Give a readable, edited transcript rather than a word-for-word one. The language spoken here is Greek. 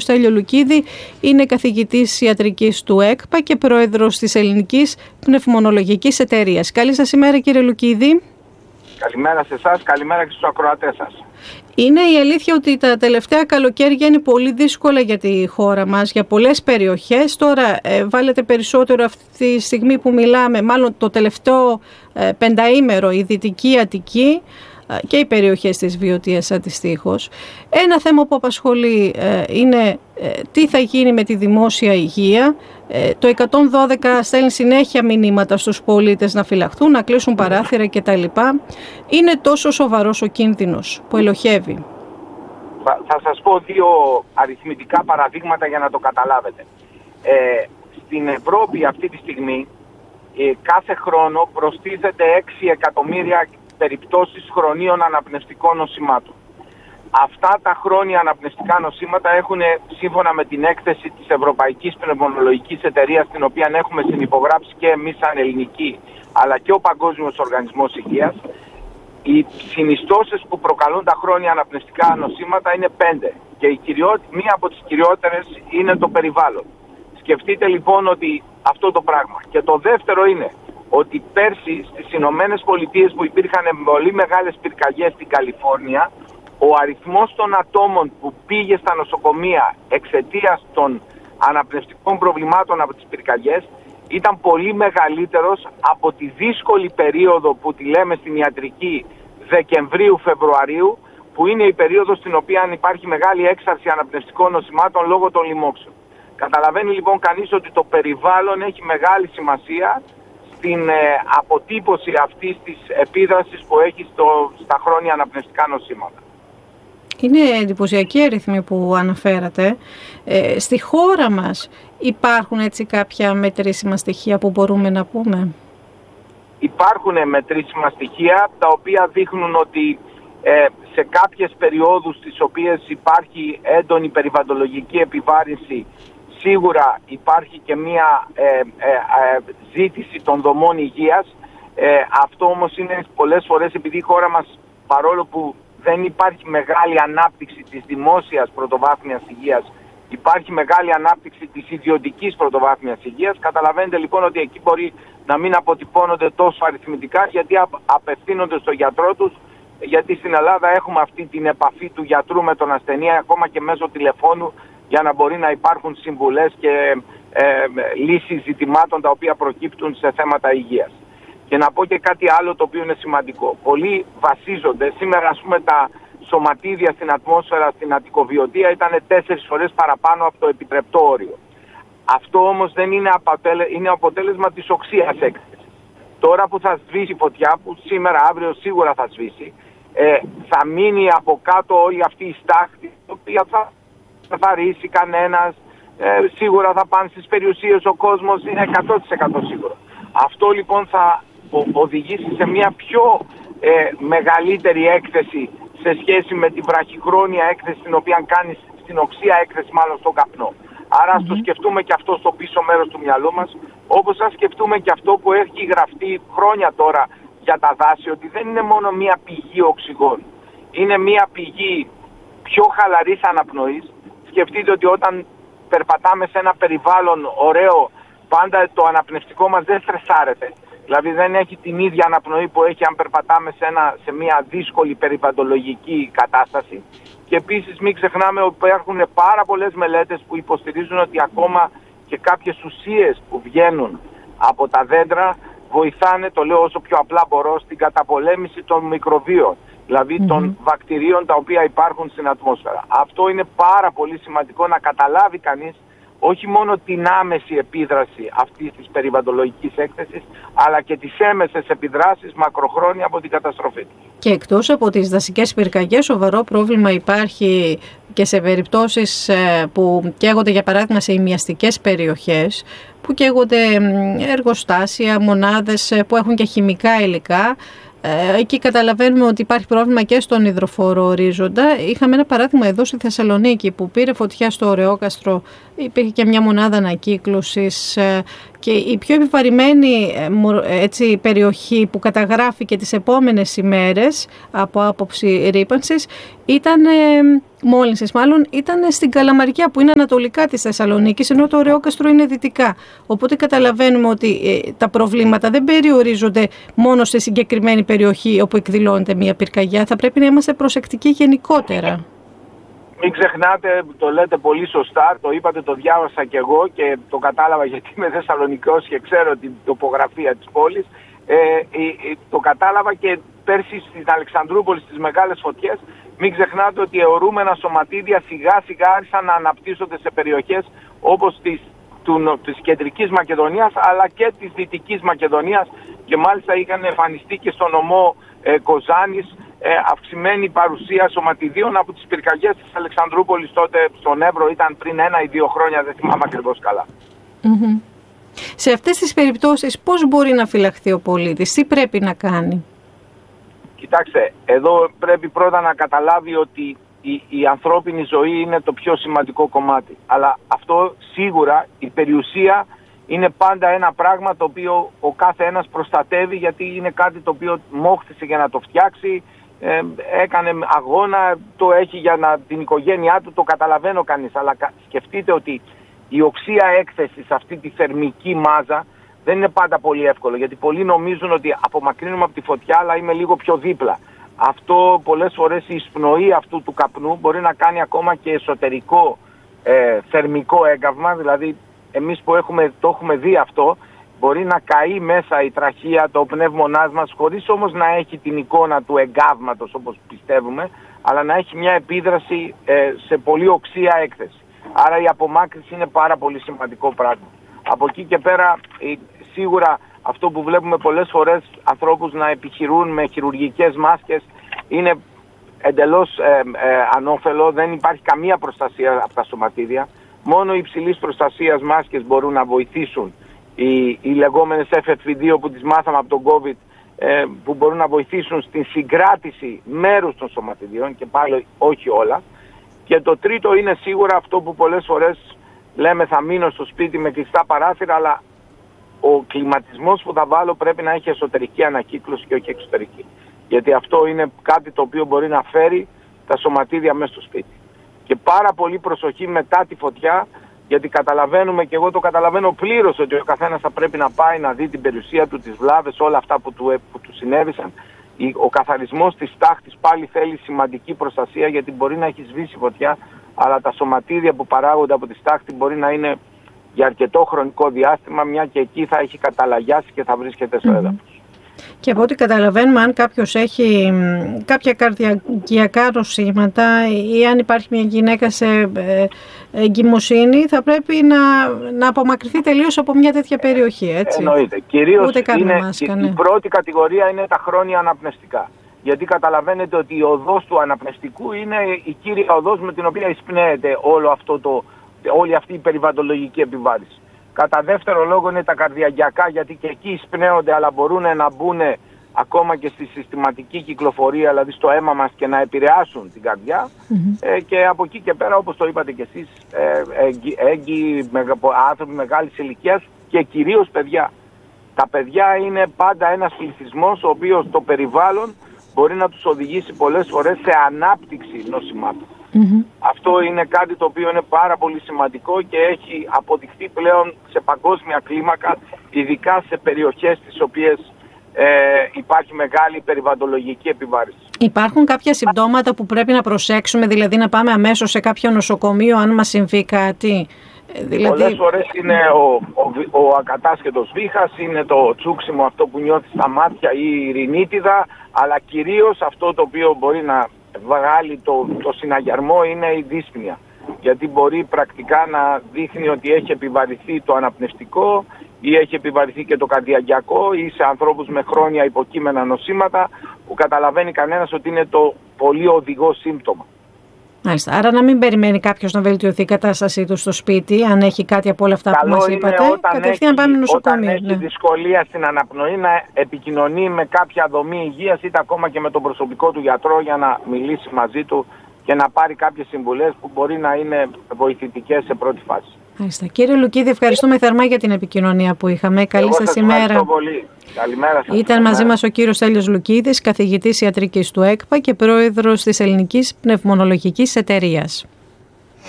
Στέλιο Λουκίδη, είναι καθηγητής ιατρικής του ΕΚΠΑ και πρόεδρος της Ελληνικής Πνευμονολογικής Εταιρείας. Καλή σας ημέρα, κύριε Λουκίδη. Καλημέρα σε εσάς, καλημέρα και στους ακροατές σας. Είναι η αλήθεια ότι τα τελευταία καλοκαίρια είναι πολύ δύσκολα για τη χώρα μας, για πολλές περιοχές. Τώρα βάλετε περισσότερο αυτή τη στιγμή που μιλάμε, μάλλον το τελευταίο πενταήμερο, η Δυτική Αττική και οι περιοχές της Βιωτίας αντιστοίχως. Ένα θέμα που απασχολεί είναι τι θα γίνει με τη δημόσια υγεία. Το 112 στέλνει συνέχεια μηνύματα στους πολίτες να φυλαχθούν, να κλείσουν παράθυρα κτλ. Είναι τόσο σοβαρός ο κίνδυνος που ελοχεύει? Θα σας πω δύο αριθμητικά παραδείγματα για να το καταλάβετε. Στην Ευρώπη αυτή τη στιγμή κάθε χρόνο προστίθεται 6 εκατομμύρια περιπτώσεις χρονίων αναπνευστικών νοσημάτων. Αυτά τα χρόνια αναπνευστικά νοσήματα έχουν, σύμφωνα με την έκθεση της Ευρωπαϊκής Πνευμονολογικής Εταιρείας, την οποία έχουμε συνυπογράψει και εμείς σαν ελληνική, αλλά και ο Παγκόσμιος Οργανισμός Υγείας, οι συνιστώσεις που προκαλούν τα χρόνια αναπνευστικά νοσήματα είναι 5 και μία από τις κυριότερες είναι το περιβάλλον. Σκεφτείτε λοιπόν ότι αυτό το πράγμα. Και το δεύτερο είναι ότι πέρσι στις Ηνωμένες Πολιτείες, που υπήρχαν πολύ μεγάλες πυρκαγιές στην Καλιφόρνια, ο αριθμός των ατόμων που πήγε στα νοσοκομεία εξαιτίας των αναπνευστικών προβλημάτων από τις πυρκαγιές ήταν πολύ μεγαλύτερος από τη δύσκολη περίοδο που τη λέμε στην ιατρική Δεκεμβρίου-Φεβρουαρίου, που είναι η περίοδος στην οποία υπάρχει μεγάλη έξαρση αναπνευστικών νοσημάτων λόγω των λοιμόξεων. Καταλαβαίνει λοιπόν κανείς ότι το περιβάλλον έχει μεγάλη σημασία στην αποτύπωση αυτής της επίδρασης που έχει στα χρόνια αναπνευστικά νοσήματα. Είναι εντυπωσιακοί αριθμοί που αναφέρατε. Στη χώρα μας υπάρχουν έτσι κάποια μετρήσιμα στοιχεία που μπορούμε να πούμε? Υπάρχουν μετρήσιμα στοιχεία τα οποία δείχνουν ότι σε κάποιες περιόδους τις οποίες υπάρχει έντονη περιβαλλοντολογική επιβάρυνση, σίγουρα υπάρχει και μία ζήτηση των δομών υγείας. Αυτό όμως είναι πολλές φορές, επειδή η χώρα μας, παρόλο που δεν υπάρχει μεγάλη ανάπτυξη της δημόσιας πρωτοβάθμιας υγείας, υπάρχει μεγάλη ανάπτυξη της ιδιωτικής πρωτοβάθμιας υγείας. Καταλαβαίνετε λοιπόν ότι εκεί μπορεί να μην αποτυπώνονται τόσο αριθμητικά, γιατί απευθύνονται στο γιατρό τους, γιατί στην Ελλάδα έχουμε αυτή την επαφή του γιατρού με τον ασθενή ακόμα και μέσω τηλεφώνου, για να μπορεί να υπάρχουν συμβουλές και λύσεις ζητημάτων τα οποία προκύπτουν σε θέματα υγείας. Και να πω και κάτι άλλο το οποίο είναι σημαντικό. Πολλοί βασίζονται, σήμερα ας πούμε τα σωματίδια στην ατμόσφαιρα στην Αττικοβιωτία ήταν 4 φορές παραπάνω από το επιτρεπτό όριο. Αυτό όμως δεν είναι είναι αποτέλεσμα της οξείας έκθεσης. Τώρα που θα σβήσει η φωτιά, που σήμερα αύριο σίγουρα θα σβήσει, θα μείνει από κάτω όλη αυτή η στάχτη, η οποία θα ρίσει κανένας, σίγουρα θα πάνε στις περιουσίες ο κόσμος, είναι 100% σίγουρο. Αυτό λοιπόν θα οδηγήσει σε μια πιο μεγαλύτερη έκθεση σε σχέση με την βραχυχρόνια έκθεση την οποία κάνει, στην οξεία έκθεση μάλλον στον καπνό. Άρα ας το σκεφτούμε και αυτό στο πίσω μέρος του μυαλού μας, όπως ας σκεφτούμε και αυτό που έχει γραφτεί χρόνια τώρα για τα δάση, ότι δεν είναι μόνο μια πηγή οξυγόνου, είναι μια πηγή πιο χαλαρής αναπνοής. Σκεφτείτε ότι όταν περπατάμε σε ένα περιβάλλον ωραίο, πάντα το αναπνευστικό μας δεν στρεσάρεται. Δηλαδή δεν έχει την ίδια αναπνοή που έχει αν περπατάμε σε μια δύσκολη περιβαλλοντολογική κατάσταση. Και επίσης μην ξεχνάμε ότι υπάρχουν πάρα πολλές μελέτες που υποστηρίζουν ότι ακόμα και κάποιες ουσίες που βγαίνουν από τα δέντρα βοηθάνε, το λέω όσο πιο απλά μπορώ, στην καταπολέμηση των μικροβίων. Δηλαδή των βακτηρίων τα οποία υπάρχουν στην ατμόσφαιρα. Αυτό είναι πάρα πολύ σημαντικό να καταλάβει κανείς, όχι μόνο την άμεση επίδραση αυτής της περιβαλλοντολογικής έκθεσης, αλλά και τις έμεσες επιδράσεις μακροχρόνια από την καταστροφή της. Και εκτός από τις δασικές πυρκαγιές, σοβαρό πρόβλημα υπάρχει και σε περιπτώσεις που καίγονται, για παράδειγμα, σε ημιαστικές περιοχές, που καίγονται εργοστάσια, μονάδες που έχουν και χημικά υλικά. Εκεί καταλαβαίνουμε ότι υπάρχει πρόβλημα και στον υδροφόρο ορίζοντα. Είχαμε ένα παράδειγμα εδώ στη Θεσσαλονίκη που πήρε φωτιά στο Ωρεόκαστρο. Υπήρχε και μια μονάδα ανακύκλωσης και η πιο επιβαρημένη περιοχή που καταγράφηκε τις επόμενες ημέρες από άποψη ρύπανσης ήταν μόλυνσης, μάλλον ήταν στην Καλαμαριά που είναι ανατολικά της Θεσσαλονίκης, ενώ το Ωρεόκαστρο είναι δυτικά. Οπότε καταλαβαίνουμε ότι τα προβλήματα δεν περιορίζονται μόνο σε συγκεκριμένη περιοχή όπου εκδηλώνεται μια πυρκαγιά. Θα πρέπει να είμαστε προσεκτικοί γενικότερα. Μην ξεχνάτε, το λέτε πολύ σωστά, το είπατε, το διάβασα κι εγώ και το κατάλαβα γιατί είμαι Θεσσαλονικός και ξέρω την τοπογραφία της πόλης. Το κατάλαβα και πέρσι στην Αλεξανδρούπολη στις μεγάλες φωτιές. Μην ξεχνάτε ότι αιωρούμενα σωματίδια σιγά σιγά άρχισαν να αναπτύσσονται σε περιοχές όπως της Κεντρικής Μακεδονίας αλλά και της Δυτικής Μακεδονίας και μάλιστα είχαν εμφανιστεί και στο νομό Κοζάνης αυξημένη παρουσία σωματιδίων από τις πυρκαγιές της Αλεξανδρούπολης τότε στον Εύρο, ήταν πριν 1 ή 2 χρόνια, δεν θυμάμαι ακριβώς καλά. Mm-hmm. Σε αυτές τις περιπτώσεις πώς μπορεί να φυλαχθεί ο πολίτης, τι πρέπει να κάνει? Κοιτάξτε, εδώ πρέπει πρώτα να καταλάβει ότι η ανθρώπινη ζωή είναι το πιο σημαντικό κομμάτι. Αλλά αυτό σίγουρα, η περιουσία είναι πάντα ένα πράγμα το οποίο ο κάθε ένας προστατεύει γιατί είναι κάτι το οποίο μόχθησε για να το φτιάξει, έκανε αγώνα, το έχει για την οικογένειά του, το καταλαβαίνω κανείς. Αλλά σκεφτείτε ότι η οξεία έκθεση σε αυτή τη θερμική μάζα δεν είναι πάντα πολύ εύκολο, γιατί πολλοί νομίζουν ότι απομακρύνουμε από τη φωτιά, αλλά είμαι λίγο πιο δίπλα. Αυτό πολλές φορές η εισπνοή αυτού του καπνού μπορεί να κάνει ακόμα και εσωτερικό θερμικό έγκαυμα, δηλαδή εμείς που το έχουμε δει αυτό, μπορεί να καεί μέσα η τραχεία, το πνεύμονάς μας, χωρίς όμως να έχει την εικόνα του εγκάβματος όπως πιστεύουμε, αλλά να έχει μια επίδραση σε πολύ οξεία έκθεση. Άρα η απομάκρυνση είναι πάρα πολύ σημαντικό πράγμα. Από εκεί και πέρα, σίγουρα αυτό που βλέπουμε πολλές φορές ανθρώπους να επιχειρούν με χειρουργικές μάσκες είναι εντελώς ανώφελο, δεν υπάρχει καμία προστασία από τα σωματίδια. Μόνο οι υψηλής προστασίας μάσκες μπορούν να βοηθήσουν, οι λεγόμενες FFP2 που τις μάθαμε από τον COVID, που μπορούν να βοηθήσουν στην συγκράτηση μέρους των σωματιδίων και πάλι όχι όλα. Και το τρίτο είναι σίγουρα αυτό που πολλές φορές λέμε θα μείνω στο σπίτι με κλειστά παράθυρα, αλλά ο κλιματισμός που θα βάλω πρέπει να έχει εσωτερική ανακύκλωση και όχι εξωτερική. Γιατί αυτό είναι κάτι το οποίο μπορεί να φέρει τα σωματίδια μέσα στο σπίτι. Και πάρα πολύ προσοχή μετά τη φωτιά, γιατί καταλαβαίνουμε και εγώ το καταλαβαίνω πλήρως ότι ο καθένας θα πρέπει να πάει να δει την περιουσία του, τις βλάβες, όλα αυτά που του συνέβησαν. Ο καθαρισμός της τάχτης πάλι θέλει σημαντική προστασία, γιατί μπορεί να έχει σβήσει φωτιά, αλλά τα σωματίδια που παράγονται από τη στάχτη μπορεί να είναι για αρκετό χρονικό διάστημα, μια και εκεί θα έχει καταλαγιάσει και θα βρίσκεται στο έδαφος. Και από ό,τι καταλαβαίνουμε, αν κάποιος έχει κάποια καρδιακά νοσήματα ή αν υπάρχει μια γυναίκα σε εγκυμοσύνη, θα πρέπει να απομακρυνθεί τελείως από μια τέτοια περιοχή, έτσι. Εννοείται. Κυρίως μάσκα, η πρώτη κατηγορία είναι τα χρόνια αναπνευστικά. Γιατί καταλαβαίνετε ότι η οδός του αναπνευστικού είναι η κύρια οδός με την οποία εισπνέεται όλη αυτή η περιβαλλοντολογική επιβάρυνση. Κατά δεύτερο λόγο είναι τα καρδιακά, γιατί και εκεί εισπνέονται, αλλά μπορούν να μπουν ακόμα και στη συστηματική κυκλοφορία, δηλαδή στο αίμα μας, και να επηρεάσουν την καρδιά. Και από εκεί και πέρα, όπως το είπατε και εσείς, έγκυοι, άνθρωποι μεγάλης ηλικίας και κυρίως παιδιά. Τα παιδιά είναι πάντα ένας πληθυσμός ο οποίος το περιβάλλον μπορεί να τους οδηγήσει πολλές φορές σε ανάπτυξη νοσημάτων. Αυτό είναι κάτι το οποίο είναι πάρα πολύ σημαντικό και έχει αποδειχθεί πλέον σε παγκόσμια κλίμακα, ειδικά σε περιοχές τις οποίες υπάρχει μεγάλη περιβαλλοντολογική επιβάρυνση. Υπάρχουν κάποια συμπτώματα που πρέπει να προσέξουμε, δηλαδή να πάμε αμέσως σε κάποιο νοσοκομείο αν μας συμβεί κάτι? Πολλές φορές είναι ο ακατάσχετος βήχας, είναι το τσούξιμο αυτό που νιώθει στα μάτια ή η ρινίτιδα, αλλά κυρίως αυτό το οποίο μπορεί να βγάλει το συναγερμό είναι η δύσπνοια. Γιατί μπορεί πρακτικά να δείχνει ότι έχει επιβαρυνθεί το αναπνευστικό ή έχει επιβαρυνθεί και το καρδιακό, ή σε ανθρώπους με χρόνια υποκείμενα νοσήματα που καταλαβαίνει κανένας ότι είναι το πολύ οδηγό σύμπτωμα. Μάλιστα. Άρα να μην περιμένει κάποιος να βελτιωθεί η κατάστασή του στο σπίτι, αν έχει κάτι από όλα αυτά που μας είπατε, κατευθείαν πάμε νοσοκομείο. Όταν έχει δυσκολία στην αναπνοή, να επικοινωνεί με κάποια δομή υγείας, είτε ακόμα και με τον προσωπικό του γιατρό, για να μιλήσει μαζί του και να πάρει κάποιες συμβουλές που μπορεί να είναι βοηθητικές σε πρώτη φάση. Μάλιστα. Κύριε Λουκίδη, ευχαριστούμε θερμά για την επικοινωνία που είχαμε. Καλή σας ημέρα. Ευχαριστώ πολύ. Καλημέρα σας. Ήταν μαζί μας ο κύριος Στέλιος Λουκίδης, καθηγητής ιατρικής του ΕΚΠΑ και πρόεδρος της Ελληνικής Πνευμονολογικής Εταιρείας.